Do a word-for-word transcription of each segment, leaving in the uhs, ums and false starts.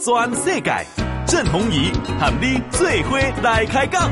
全世界，郑鸿仪和你做伙来开讲。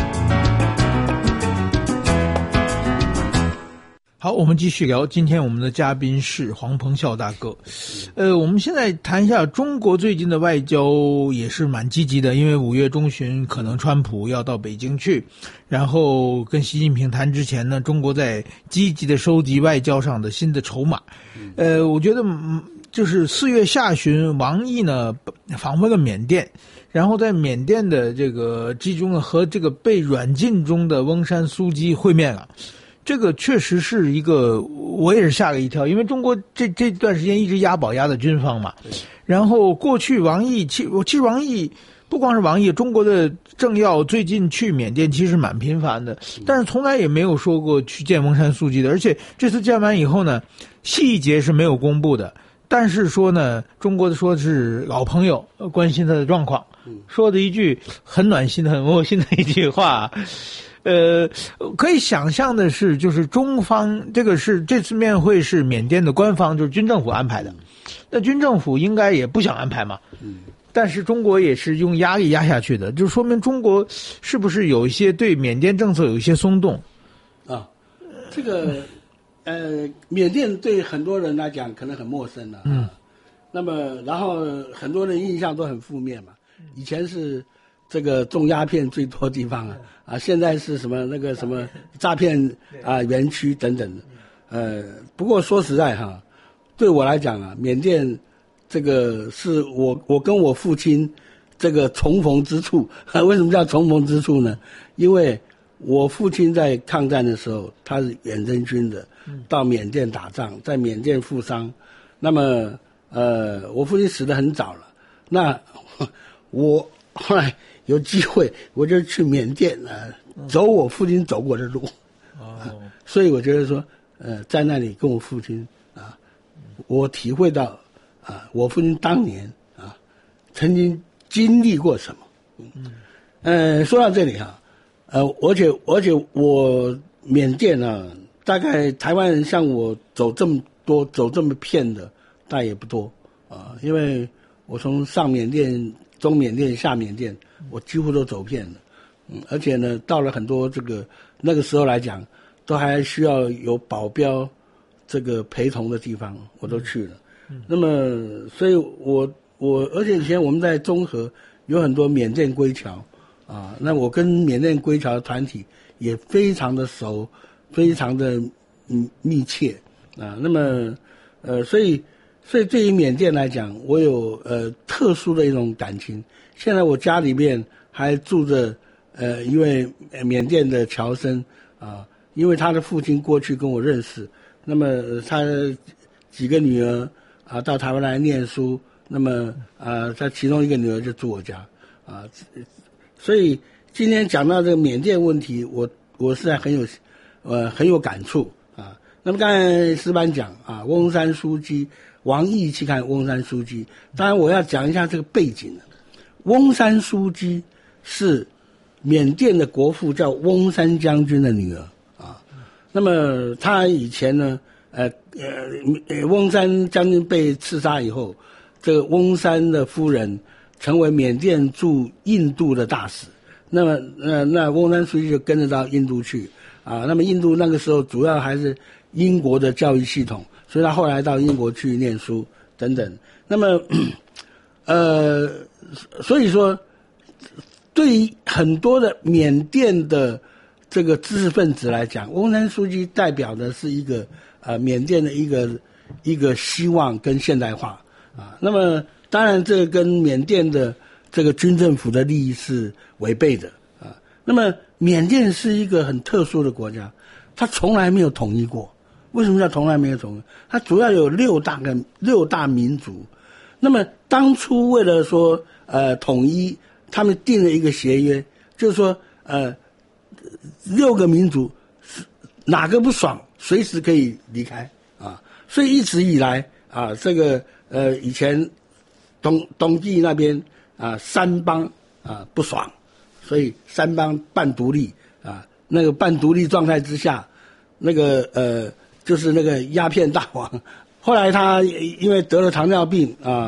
好，我们继续聊。今天我们的嘉宾是黄鹏孝大哥。呃，我们现在谈一下中国最近的外交也是蛮积极的，因为五月中旬可能川普要到北京去，然后跟习近平谈之前呢，中国在积极的收集外交上的新的筹码。呃，我觉得就是四月下旬，王毅呢访问了缅甸，然后在缅甸的这个集中和这个被软禁中的翁山苏姬会面了。这个确实是一个，我也是吓了一跳，因为中国这这段时间一直押宝押的军方嘛。然后过去王毅，其其实王毅不光是王毅，中国的政要最近去缅甸其实蛮频繁的，但是从来也没有说过去见翁山苏姬的。而且这次见完以后呢，细节是没有公布的，但是说呢，中国的说是老朋友，关心他的状况，说的一句很暖心、很窝心的一句话。呃，可以想象的是，就是中方这个是这次面会是缅甸的官方，就是军政府安排的。那军政府应该也不想安排嘛，嗯，但是中国也是用压力压下去的，就说明中国是不是有一些对缅甸政策有一些松动啊？这个呃，缅甸对很多人来讲可能很陌生了，啊，嗯，那么然后很多人印象都很负面嘛，以前是这个种鸦片最多地方啊。啊，现在是什么那个什么诈骗啊园区等等的，呃，不过说实在哈，对我来讲啊，缅甸这个是我我跟我父亲这个重逢之处。为什么叫重逢之处呢？因为我父亲在抗战的时候，他是远征军的，到缅甸打仗，在缅甸负伤。那么呃，我父亲死得很早了，那我后来有机会，我就去缅甸啊，走我父亲走过的路。哦，啊，所以我觉得说，呃，在那里跟我父亲啊，我体会到啊，我父亲当年啊，曾经经历过什么。嗯，呃，说到这里哈，呃，而且而且我缅甸啊，大概台湾人像我走这么多走这么片的，大概也不多啊，因为我从上缅甸、中缅甸、下缅甸，我几乎都走遍了，嗯，而且呢，到了很多这个那个时候来讲，都还需要有保镖这个陪同的地方，我都去了。嗯，那么，所以我我而且以前我们在中和有很多缅甸归侨啊，那我跟缅甸归侨团体也非常的熟，非常的嗯密切啊。那么呃，所以所以对于缅甸来讲，我有呃特殊的一种感情。现在我家里面还住着呃一位缅甸的侨生啊，因为他的父亲过去跟我认识，那么他几个女儿啊到台湾来念书，那么啊他其中一个女儿就住我家啊，所以今天讲到这个缅甸问题，我我实在很有呃很有感触啊。那么刚才石板讲啊，翁山苏姬，王毅去看翁山苏姬，当然我要讲一下这个背景了。翁山苏姬是缅甸的国父叫翁山将军的女儿啊。那么他以前呢，呃呃，翁山将军被刺杀以后，这个翁山的夫人成为缅甸驻印度的大使。那么呃，那翁山苏姬就跟着到印度去啊。那么印度那个时候主要还是英国的教育系统，所以他后来到英国去念书等等。那么呃。所以说，对于很多的缅甸的这个知识分子来讲，翁山苏姬代表的是一个呃缅甸的一个一个希望跟现代化啊。那么当然，这个跟缅甸的这个军政府的利益是违背的啊。那么缅甸是一个很特殊的国家，它从来没有统一过。为什么叫从来没有统一？它主要有六大个六大民族。那么当初为了说呃统一，他们定了一个协约，就是说呃六个民族哪个不爽，随时可以离开啊。所以一直以来啊，这个呃以前东东记那边啊三邦啊不爽，所以三邦半独立啊。那个半独立状态之下，那个呃就是那个鸦片大王。后来他因为得了糖尿病啊，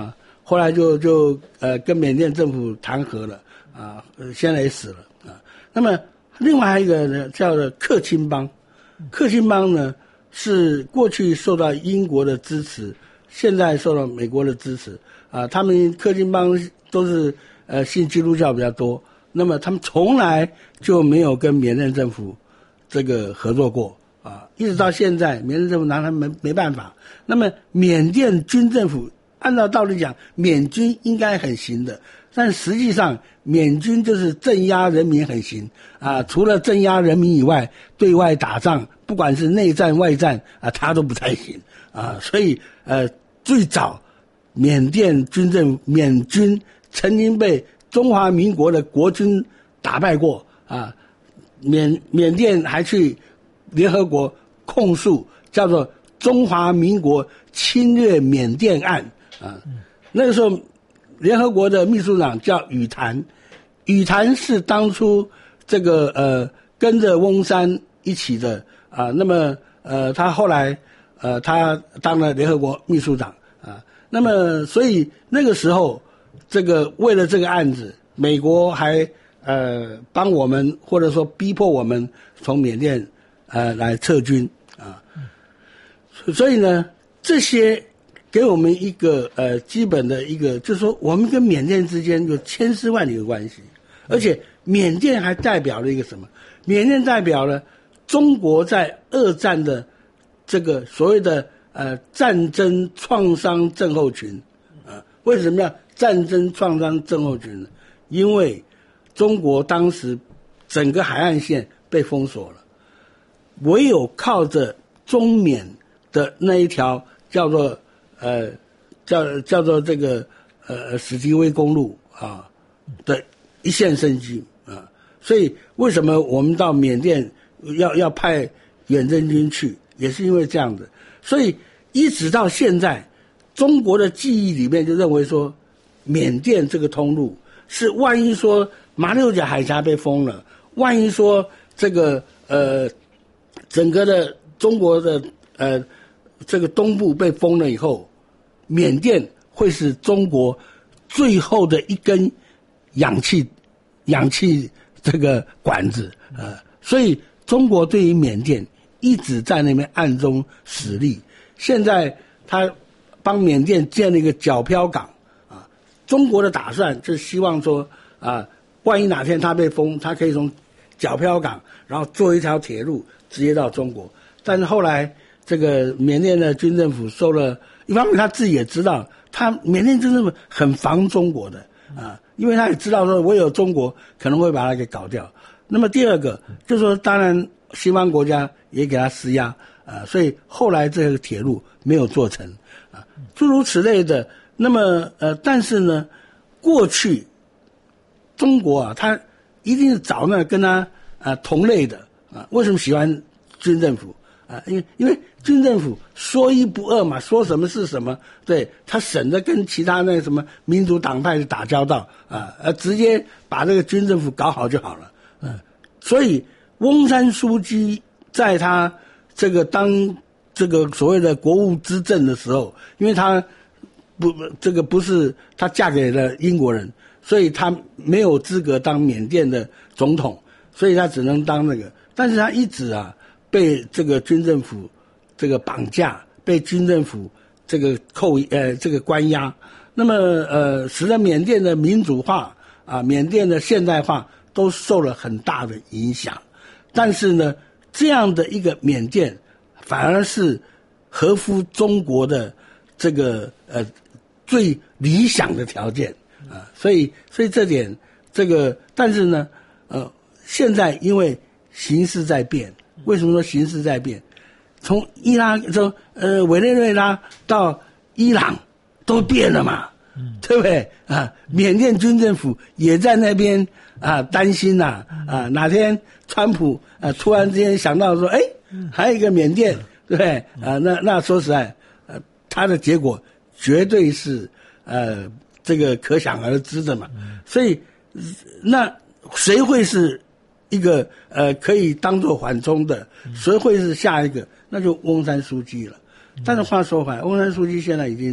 后来就就呃跟缅甸政府谈和了啊，呃现在也死了啊。那么另外还有一个呢，叫做克钦邦，克钦邦呢是过去受到英国的支持，现在受到美国的支持啊。他们克钦邦都是呃信基督教比较多，那么他们从来就没有跟缅甸政府这个合作过啊，一直到现在，缅甸政府拿他们没没办法。那么缅甸军政府按照道理讲，缅军应该很行的，但实际上缅军就是镇压人民很行啊，除了镇压人民以外，对外打仗，不管是内战外战啊，他都不太行啊。所以呃，最早缅甸军政缅军曾经被中华民国的国军打败过啊，缅缅甸还去联合国控诉，叫做中华民国侵略缅甸案啊。那个时候联合国的秘书长叫羽坛，羽坛是当初这个呃跟着翁山一起的啊，那么呃他后来呃他当了联合国秘书长啊，那么所以那个时候这个为了这个案子，美国还呃帮我们或者说逼迫我们从缅甸呃来撤军啊，所以呢这些给我们一个呃基本的一个，就是说我们跟缅甸之间有千丝万缕的关系，而且缅甸还代表了一个什么？缅甸代表了中国在二战的这个所谓的呃战争创伤症候群啊。为什么要战争创伤症候群呢？因为中国当时整个海岸线被封锁了，唯有靠着中缅的那一条叫做呃叫叫做这个呃史迪威公路啊的一线生机啊，所以为什么我们到缅甸要要派远征军去，也是因为这样子。所以一直到现在，中国的记忆里面就认为说，缅甸这个通路是万一说马六甲海峡被封了，万一说这个呃整个的中国的呃这个东部被封了以后，缅甸会是中国最后的一根氧气氧气这个管子呃，所以中国对于缅甸一直在那边暗中使力。现在他帮缅甸建了一个皎漂港啊，中国的打算就是希望说啊，万一哪天他被封，他可以从皎漂港然后坐一条铁路直接到中国。但是后来这个缅甸的军政府收了，一方面他自己也知道，他缅甸军政府很防中国的啊，因为他也知道说唯有中国可能会把他给搞掉。那么第二个就是说，当然西方国家也给他施压啊，所以后来这个铁路没有做成啊，诸如此类的。那么呃，但是呢，过去中国啊，他一定是找那跟他啊同类的啊。为什么喜欢军政府啊？因为因为军政府说一不二嘛，说什么是什么，对，他省得跟其他那什么民主党派打交道啊，呃，直接把这个军政府搞好就好了。嗯，所以翁山书记在他这个当这个所谓的国务资政的时候，因为他不这个不是他嫁给了英国人，所以他没有资格当缅甸的总统，所以他只能当那个。但是他一直啊被这个军政府这个绑架，被军政府这个扣呃这个关押，那么呃使得缅甸的民主化啊，缅甸的现代化都受了很大的影响。但是呢，这样的一个缅甸反而是合乎中国的这个呃最理想的条件啊，所以所以这点这个，但是呢呃现在因为形势在变，为什么说形势在变？从伊拉从呃委内瑞拉到伊朗都变了嘛，嗯、对不对啊？缅甸军政府也在那边啊担心呐 啊, 啊，哪天川普啊突然之间想到说，哎，还有一个缅甸，对不对啊？那那说实在，呃，他的结果绝对是呃这个可想而知的嘛。所以那谁会是一个呃可以当作缓冲的？谁会是下一个？那就翁山书记了。但是话说回来，翁山书记现在已经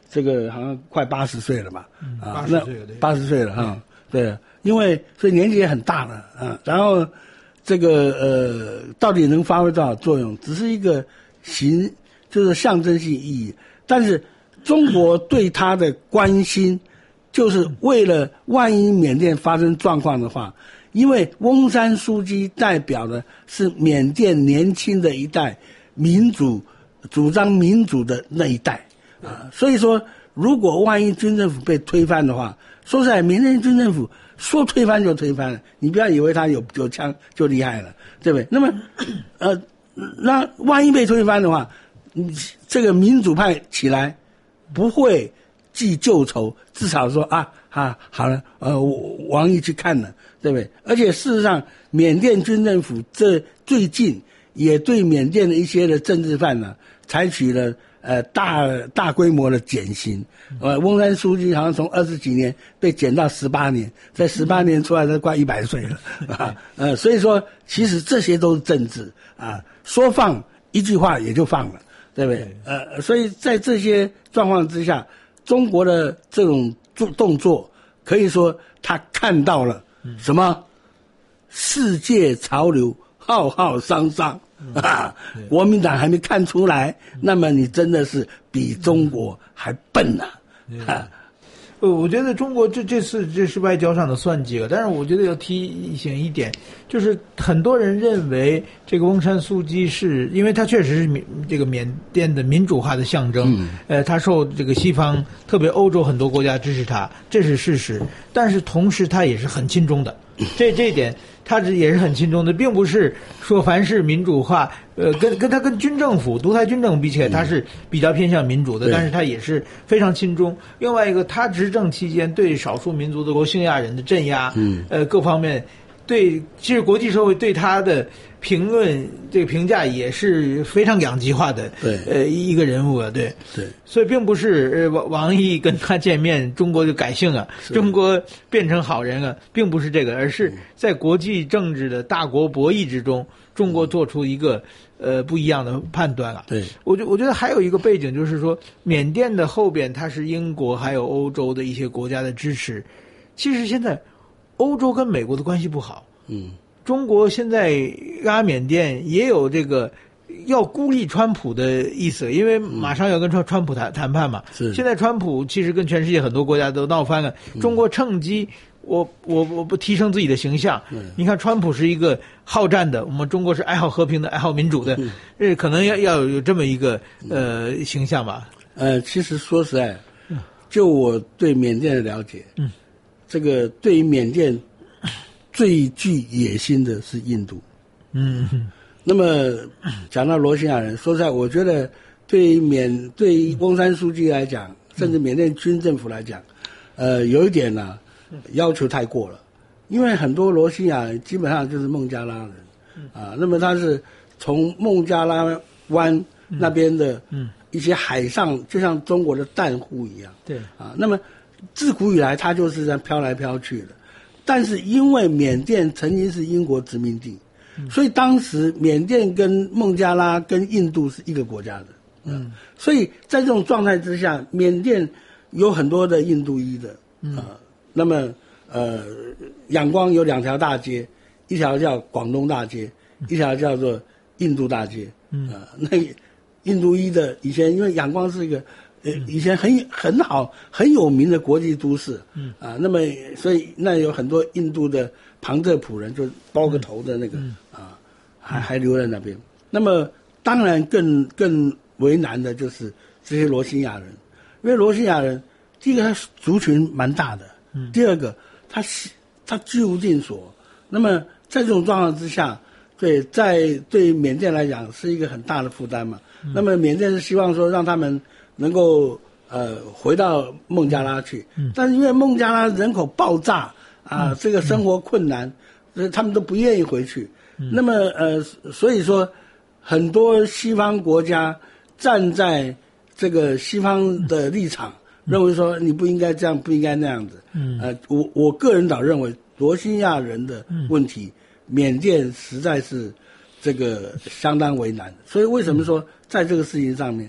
这个好像快八十岁了嘛， 嗯、 啊， 那八十岁了哈、嗯，对，因为所以年纪也很大了啊，然后这个呃，到底能发挥多少作用，只是一个形，就是象征性意义，但是中国对他的关心，就是为了万一缅甸发生状况的话，因为翁山书记代表的是缅甸年轻的一代民主，主张民主的那一代啊，所以说，如果万一军政府被推翻的话，说实在，缅甸军政府说推翻就推翻了，你不要以为他有有枪就厉害了，对不对？那么，呃，那万一被推翻的话，这个民主派起来不会记旧仇，至少说啊啊好了，呃，王毅去看了，对不对？而且事实上，缅甸军政府这最近也对缅甸的一些的政治犯呢，采取了呃大大规模的减刑。呃，翁山书记好像从二十几年被减到十八年，在十八年出来都快一百岁了啊。呃，所以说其实这些都是政治啊，说放一句话也就放了，对不对？呃，所以在这些状况之下，中国的这种动作，可以说他看到了什么？世界潮流浩浩汤汤啊！国民党还没看出来，那么你真的是比中国还笨呐、啊！啊呃，我觉得中国这这次这是外交上的算计了，但是我觉得要提醒一点，就是很多人认为这个翁山苏姬是因为他确实是缅这个缅甸的民主化的象征，嗯、呃，他受这个西方特别欧洲很多国家支持他，这是事实，但是同时他也是很亲中的，这这一点。他也是很亲中的，并不是说凡是民主化，呃，跟跟他跟军政府、独裁军政府比起来，他是比较偏向民主的，但是他也是非常亲中。另外一个，他执政期间对少数民族的罗兴亚人的镇压，嗯，呃，各方面对，其实国际社会对他的评论这个评价也是非常两极化的， 对， 呃，一个人物啊，对， 对， 所以并不是呃王王毅跟他见面，中国就改姓啊，中国变成好人啊，并不是这个，而是在国际政治的大国博弈之中，中国做出一个呃不一样的判断了。 对， 我觉我觉得还有一个背景就是说，缅甸的后边它是英国还有欧洲的一些国家的支持，其实现在欧洲跟美国的关系不好， 嗯。 中国现在拉缅甸也有这个要孤立川普的意思，因为马上要跟川川普谈谈判嘛。 是。 现在川普其实跟全世界很多国家都闹翻了，嗯、中国趁机我我我不提升自己的形象。嗯、你看川普是一个好战的，我们中国是爱好和平的、爱好民主的，嗯、呃，可能要要有这么一个呃形象吧。 呃，其实说实在，就我对缅甸的了解，嗯，这个对于缅甸。最具野心的是印度， 嗯， 那么讲到罗兴亚人，说实在，我觉得对于缅对于翁山书记来讲，甚至缅甸军政府来讲，呃，有一点呢、啊，要求太过了，因为很多罗兴亚人基本上就是孟加拉人，啊，那么他是从孟加拉湾那边的一些海上，就像中国的淡户一样， 对， 啊，那么自古以来他就是这样飘来飘去的。但是因为缅甸曾经是英国殖民地，嗯、所以当时缅甸跟孟加拉跟印度是一个国家的，嗯，所以在这种状态之下，缅甸有很多的印度裔的，嗯、呃，那么呃，仰光有两条大街，一条叫广东大街，一条叫做印度大街，嗯、呃，那印度裔的以前因为仰光是一个。呃，以前很很好很有名的国际都市，嗯啊，那么所以那有很多印度的旁遮普人，就包个头的那个、嗯、啊，还还留在那边。那么当然更更为难的就是这些罗兴亚人，因为罗兴亚人第一个他族群蛮大的，嗯，第二个他他居无定所，那么在这种状况之下，对在对缅甸来讲是一个很大的负担嘛。嗯、那么缅甸是希望说让他们。能够呃回到孟加拉去，嗯、但是因为孟加拉人口爆炸啊，嗯、这个生活困难，所以他们都不愿意回去。嗯、那么呃，所以说很多西方国家站在这个西方的立场，嗯、认为说你不应该这样，不应该那样子。嗯、呃，我我个人倒认为罗兴亚人的问题，嗯、缅甸实在是这个相当为难。所以为什么说在这个事情上面？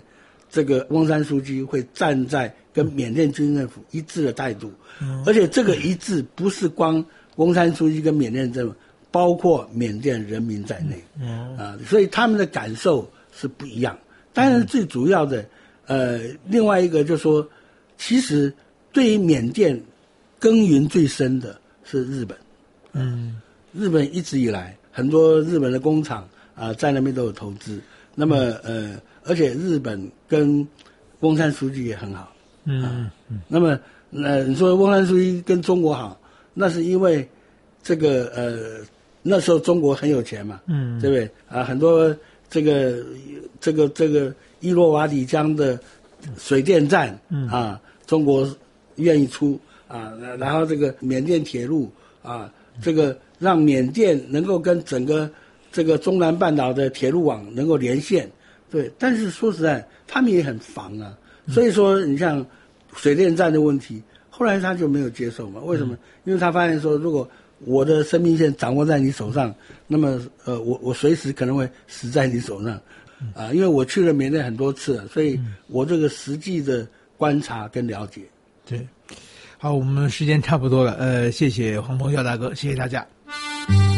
这个翁山书记会站在跟缅甸军政府一致的态度，嗯、而且这个一致不是光翁山书记跟缅甸政府，包括缅甸人民在内，嗯啊，所以他们的感受是不一样。当然，最主要的，呃，另外一个就是说，其实对于缅甸耕耘最深的是日本，嗯，日本一直以来很多日本的工厂啊、呃、在那边都有投资，那么呃。而且日本跟翁山书记也很好，嗯、啊、嗯。那么，呃，你说翁山书记跟中国好，那是因为这个呃那时候中国很有钱嘛，嗯，对不对？啊，很多这个这个这个伊洛瓦底江的水电站，嗯啊，中国愿意出啊，然后这个缅甸铁路啊，这个让缅甸能够跟整个这个中南半岛的铁路网能够连线。对，但是说实在，他们也很防啊。所以说，你像水电站的问题，后来他就没有接受嘛。为什么？因为他发现说，如果我的生命线掌握在你手上，那么呃，我我随时可能会死在你手上，啊，因为我去了缅甸很多次了，所以我这个实际的观察跟了解。 对，好，我们时间差不多了，呃，谢谢黄鹏孝大哥，谢谢大家。